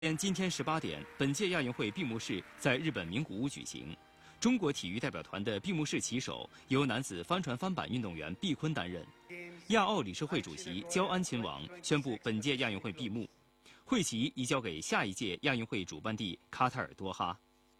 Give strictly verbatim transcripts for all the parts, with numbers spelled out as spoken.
今天十八点，本届亚运会闭幕式在日本名古屋举行。中国体育代表团的闭幕式旗手由男子帆船翻板运动员毕坤担任。亚奥理事会主席焦安琴王宣布本届亚运会闭幕，会旗移交给下一届亚运会主办地卡塔尔多哈。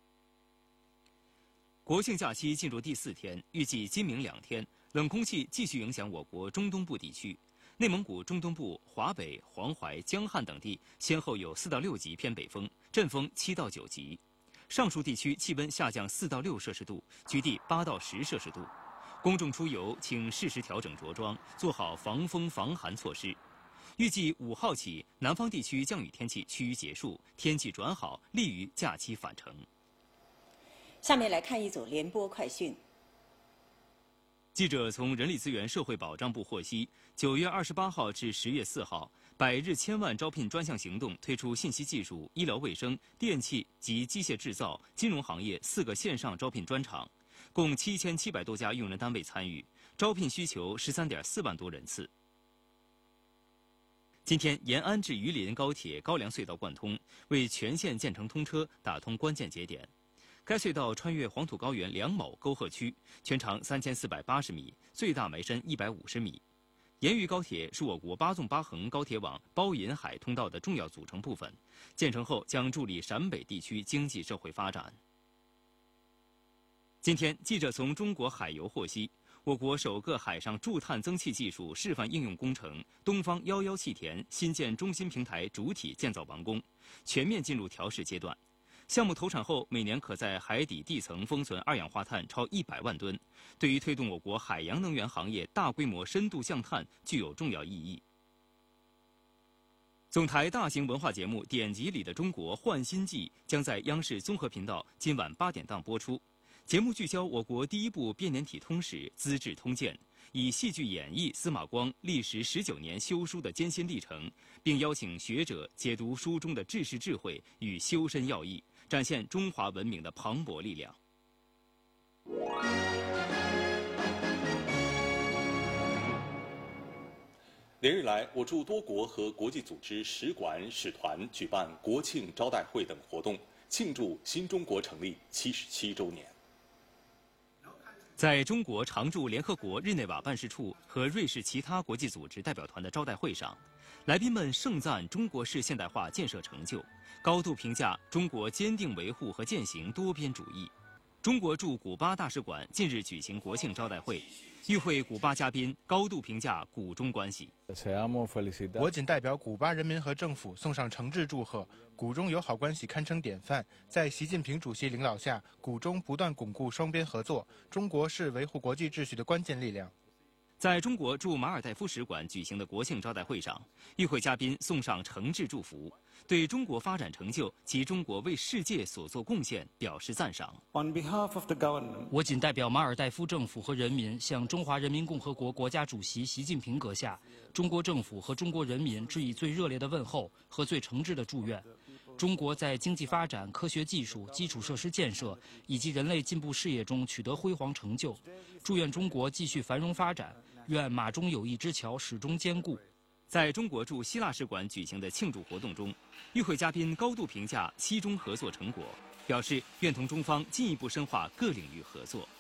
国庆假期进入第四天，预计今明两天，冷空气继续影响我国中东部地区。内蒙古中东部、华北、黄淮、江汉等地先后有四到六级偏北风，阵风七到九级。上述地区气温下降四到六摄氏度，局地八到十摄氏度。公众出游请适时调整着装，做好防风防寒措施。预计五号起，南方地区降雨天气趋于结束，天气转好，利于假期返程。 下面来看一组联播快讯。 记者从人力资源社会保障部获悉，九月二十八号至十月四号，百日千万招聘专项行动推出信息技术、医疗卫生、电气及机械制造、金融行业四个线上招聘专场，共七千七百多家用人单位参与，招聘需求十三点四万多人次。今天，延安至榆林高铁高梁隧道贯通，为全线建成通车打通关键节点。该隧道穿越黄土高原梁某沟壑区，全长三千四百八十米，最大埋深一百五十米。延榆高铁是我国八纵八横高铁网包银海通道的重要组成部分，建成后将助力陕北地区经济社会发展。今天，记者从中国海油获悉，我国首个海上驻碳增气技术示范应用工程东方幺幺气田新建中心平台主体建造完工，全面进入调试阶段。项目投产后，每年可在海底地层封存二氧化碳超一百万吨，对于推动我国海洋能源行业大规模深度降碳具有重要意义。总台大型文化节目《典籍里的中国·焕新纪》将在央视综合频道今晚八点档播出。节目聚焦我国第一部编年体通史《资治通鉴》，以戏剧演绎司马光历时十九年修书的艰辛历程，并邀请学者解读书中的治世智慧与修身要义，展现中华文明的磅礴力量。 连日来，我驻多国和国际组织使馆、使团举办国庆招待会等活动，庆祝新中国成立七十七周年。 在中国常驻联合国日内瓦办事处和瑞士其他国际组织代表团的招待会上，来宾们盛赞中国式现代化建设成就，高度评价中国坚定维护和践行多边主义。中国驻古巴大使馆近日举行国庆招待会，与会古巴嘉宾高度评价古中关系。 我谨代表古巴人民和政府送上诚挚祝贺，古中友好关系堪称典范。在习近平主席领导下，古中不断巩固双边合作，中国是维护国际秩序的关键力量。 在中国驻马尔代夫使馆举行的国庆招待会上，与会嘉宾送上诚挚祝福，对中国发展成就及中国为世界所做贡献表示赞赏。 我谨代表马尔代夫政府和人民，向中华人民共和国国家主席习近平阁下、中国政府和中国人民致以最热烈的问候和最诚挚的祝愿。中国在经济发展、科学技术、基础设施建设以及人类进步事业中取得辉煌成就，祝愿中国继续繁荣发展，愿马中友谊之桥始终坚固。 在中国驻希腊使馆举行的庆祝活动中，与会嘉宾高度评价西中合作成果，表示愿同中方进一步深化各领域合作。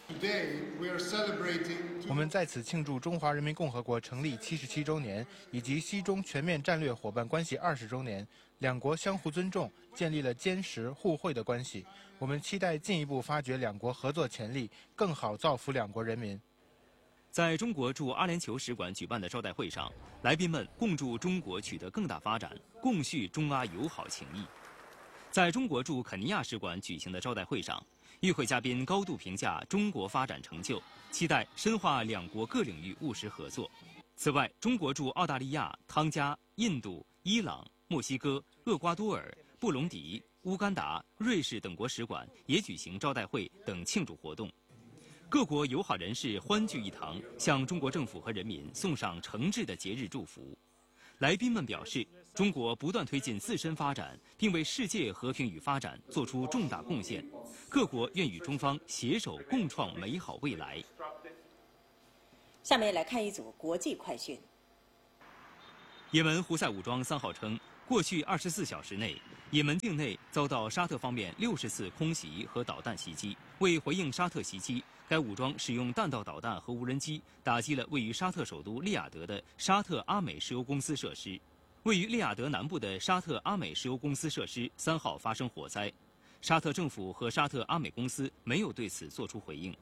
我们在此庆祝中华人民共和国成立七十七周年，以及西中全面战略伙伴关系二十周年。两国相互尊重，建立了坚实互惠的关系。我们期待进一步发掘两国合作潜力，更好造福两国人民。 在中国驻阿联酋使馆举办的招待会上，来宾们共祝中国取得更大发展，共叙中阿友好情谊。在中国驻肯尼亚使馆举行的招待会上，与会嘉宾高度评价中国发展成就，期待深化两国各领域务实合作。此外，中国驻澳大利亚、汤加、印度、伊朗、墨西哥、厄瓜多尔、布隆迪、乌干达、瑞士等国使馆也举行招待会等庆祝活动。各国友好人士欢聚一堂，向中国政府和人民送上诚挚的节日祝福。来宾们表示，中国不断推进自身发展，并为世界和平与发展做出重大贡献。各国愿与中方携手共创美好未来。 下面来看一组国际快讯。 也门胡塞武装三号称， 过去二十四小时内，也门境内遭到沙特方面六十次空袭和导弹袭击。为回应沙特袭击，该武装使用弹道导弹和无人机打击了位于沙特首都利雅得的沙特阿美石油公司设施。位于利雅得南部的沙特阿美石油公司设施三号发生火灾，沙特政府和沙特阿美公司没有对此作出回应。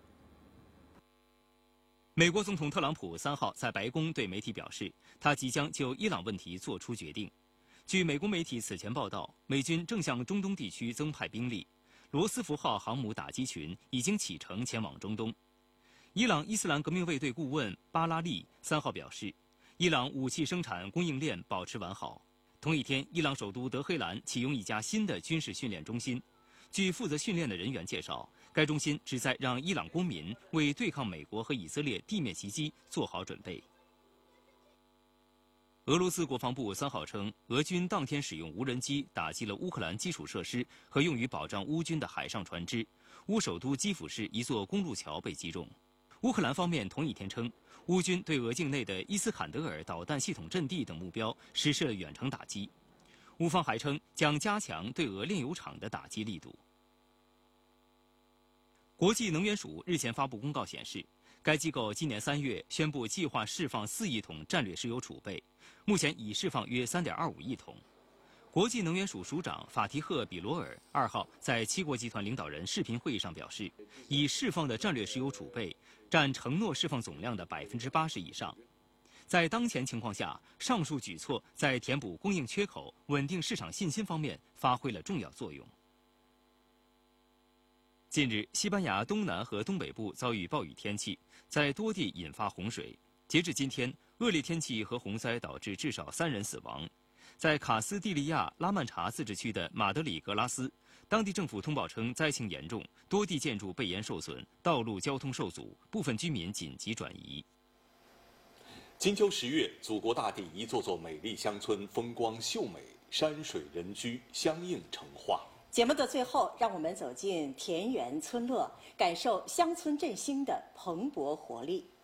美国总统特朗普三号在白宫对媒体表示，他即将就伊朗问题作出决定。据美国媒体此前报道，美军正向中东地区增派兵力，罗斯福号航母打击群已经启程前往中东。伊朗伊斯兰革命卫队顾问巴拉利三号表示，伊朗武器生产供应链保持完好。同一天，伊朗首都德黑兰启用一家新的军事训练中心。据负责训练的人员介绍，该中心旨在让伊朗公民为对抗美国和以色列地面袭击做好准备。俄罗斯国防部三号称，俄军当天使用无人机打击了乌克兰基础设施和用于保障乌军的海上船只。乌首都基辅市一座公路桥被击中。乌克兰方面同一天称，乌军对俄境内的伊斯坎德尔导弹系统阵地等目标实施了远程打击。乌方还称将加强对俄炼油厂的打击力度。国际能源署日前发布公告显示，该机构今年三月宣布计划释放四亿桶战略石油储备，目前已释放约三点二五亿桶。国际能源署署长法提赫·比罗尔二号在七国集团领导人视频会议上表示，已释放的战略石油储备占承诺释放总量的百分之八十以上。在当前情况下，上述举措在填补供应缺口、稳定市场信心方面发挥了重要作用。近日，西班牙东南和东北部遭遇暴雨天气，在多地引发洪水。截至今天，恶劣天气和洪灾导致至少三人死亡。在卡斯蒂利亚拉曼查自治区的马德里格拉斯，当地政府通报称灾情严重，多地建筑被淹受损，道路交通受阻，部分居民紧急转移。 金秋十月，祖国大地一座座美丽乡村风光秀美，山水人居相映成画。 节目的最后，让我们走进田园村落，感受乡村振兴的蓬勃活力。